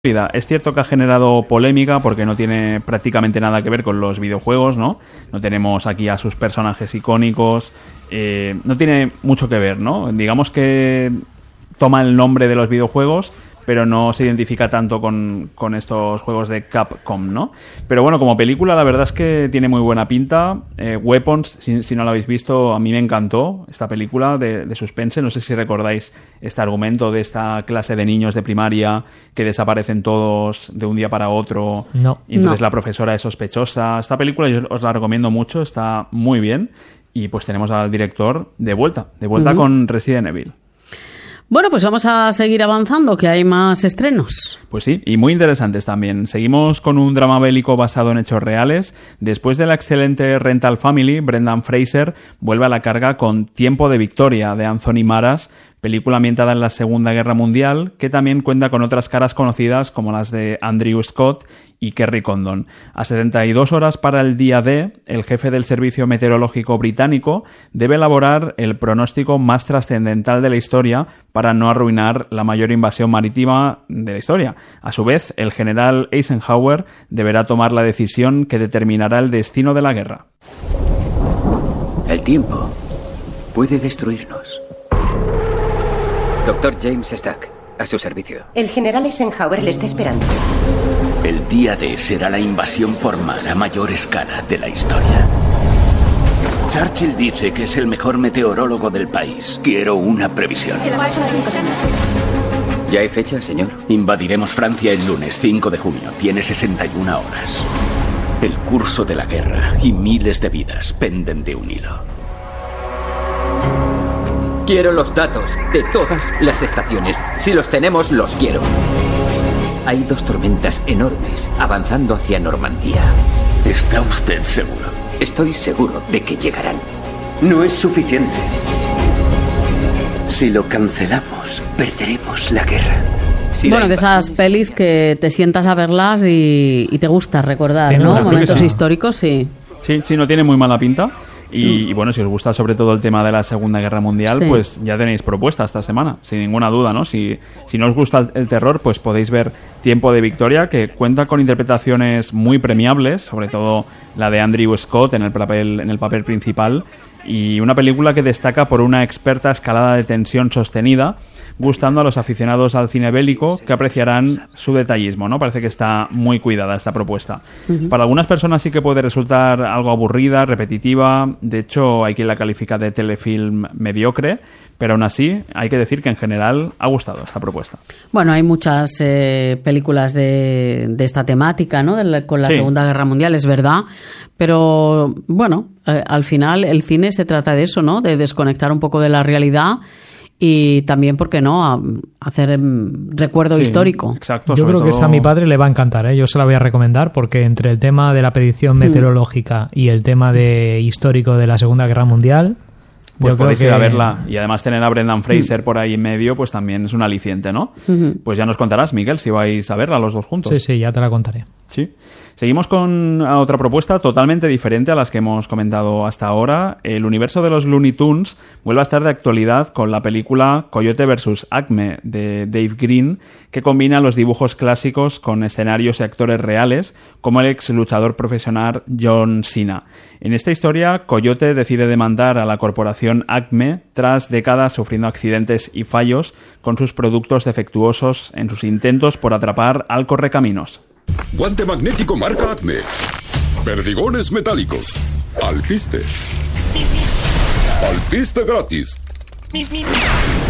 Es cierto que ha generado polémica porque no tiene prácticamente nada que ver con los videojuegos, ¿no? No tenemos aquí a sus personajes icónicos, no tiene mucho que ver, ¿no? Digamos que toma el nombre de los videojuegos, pero no se identifica tanto con estos juegos de Capcom, ¿no? Pero bueno, como película la verdad es que tiene muy buena pinta. Weapons, si no la habéis visto, a mí me encantó esta película de suspense. No sé si recordáis este argumento de esta clase de niños de primaria que desaparecen todos de un día para otro. No. Y entonces la profesora es sospechosa. Esta película yo os la recomiendo mucho, está muy bien. Y pues tenemos al director de vuelta con Resident Evil. Bueno, pues vamos a seguir avanzando, que hay más estrenos. Pues sí, y muy interesantes también. Seguimos con un drama bélico basado en hechos reales. Después de la excelente Rental Family, Brendan Fraser vuelve a la carga con Tiempo de Victoria, de Anthony Maras, película ambientada en la Segunda Guerra Mundial, que también cuenta con otras caras conocidas como las de Andrew Scott y Kerry Condon. A 72 horas para el día D, el jefe del Servicio Meteorológico británico debe elaborar el pronóstico más trascendental de la historia para no arruinar la mayor invasión marítima de la historia. A su vez, el general Eisenhower deberá tomar la decisión que determinará el destino de la guerra. El tiempo puede destruirnos. Dr. James Stack, a su servicio. El general Eisenhower le está esperando. El día D será la invasión por mar a mayor escala de la historia. Churchill dice que es el mejor meteorólogo del país. Quiero una previsión. ¿Ya hay fecha, señor? Invadiremos Francia el lunes 5 de junio. Tiene 61 horas. El curso de la guerra y miles de vidas penden de un hilo. Quiero los datos de todas las estaciones. Si los tenemos, los quiero. Hay 2 tormentas enormes avanzando hacia Normandía. ¿Está usted seguro? Estoy seguro de que llegarán. No es suficiente. Si lo cancelamos, perderemos la guerra. Bueno, de esas pelis que te sientas a verlas y te gusta recordar, ¿no? Momentos históricos, sí. Sí, no tiene muy mala pinta. Y bueno, si os gusta sobre todo el tema de la Segunda Guerra Mundial, sí, pues ya tenéis propuesta esta semana, sin ninguna duda, ¿no? Si no os gusta el terror, pues podéis ver Tiempo de Victoria, que cuenta con interpretaciones muy premiables, sobre todo la de Andrew Scott en el papel principal, y una película que destaca por una experta escalada de tensión sostenida, gustando a los aficionados al cine bélico, que apreciarán su detallismo, ¿no? Parece que está muy cuidada esta propuesta. Para algunas personas sí que puede resultar algo aburrida, repetitiva. De hecho, hay quien la califica de telefilm mediocre, pero aún así hay que decir que en general ha gustado esta propuesta. Bueno, hay muchas películas de esta temática, ¿no? Con la Segunda Guerra Mundial, es verdad, pero bueno, al final el cine se trata de eso, ¿no? De desconectar un poco de la realidad y también, ¿por qué no?, hacer recuerdo histórico. Exacto. Yo creo que esta a mi padre le va a encantar, ¿eh? Yo se la voy a recomendar porque entre el tema de la predicción meteorológica y el tema de histórico de la Segunda Guerra Mundial, pues podéis ir a verla. Y además tener a Brendan Fraser por ahí en medio, pues también es un aliciente, ¿no? Pues ya nos contarás, Miguel, si vais a verla los dos juntos. Sí, ya te la contaré. Sí. Seguimos con otra propuesta totalmente diferente a las que hemos comentado hasta ahora. El universo de los Looney Tunes vuelve a estar de actualidad con la película Coyote vs. Acme de Dave Green, que combina los dibujos clásicos con escenarios y actores reales, como el ex luchador profesional John Cena. En esta historia, Coyote decide demandar a la corporación Acme tras décadas sufriendo accidentes y fallos con sus productos defectuosos en sus intentos por atrapar al correcaminos. Guante magnético marca Acme. Perdigones metálicos. Alpiste. Alpiste gratis.